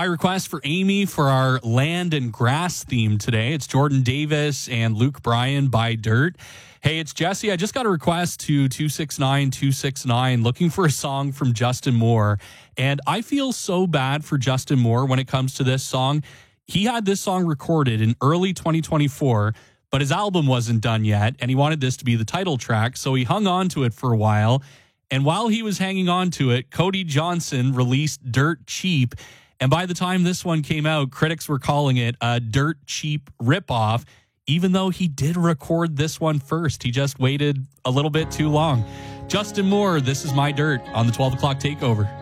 By request for Amy for our land and grass theme today. It's Jordan Davis and Luke Bryan by Dirt. Hey, it's Jesse. I just got a request to 269-269 looking for a song from Justin Moore. And I feel so bad for Justin Moore when it comes to this song. He had this song recorded in early 2024, but his album wasn't done yet, and he wanted this to be the title track, so he hung on to it for a while. And while he was hanging on to it, Cody Johnson released Dirt Cheap. And by the time this one came out, critics were calling it a dirt cheap ripoff, even though he did record this one first. He just waited a little bit too long. Justin Moore, This Is My Dirt on the 12 o'clock takeover.